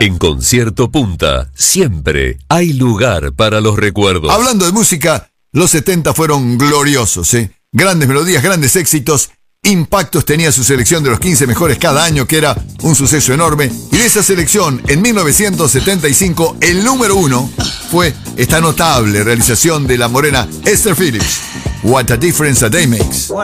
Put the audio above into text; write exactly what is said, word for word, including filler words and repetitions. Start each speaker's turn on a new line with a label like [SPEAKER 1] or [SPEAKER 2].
[SPEAKER 1] En Concierto Punta, siempre hay lugar para los recuerdos.
[SPEAKER 2] Hablando de música, los setenta fueron gloriosos, ¿eh? Grandes melodías, grandes éxitos. Impactos tenía su selección de los quince mejores cada año, que era un suceso enorme. Y de esa selección, en mil novecientos setenta y cinco, el número uno fue esta notable realización de la morena Esther Phillips. What a Difference a Day Makes.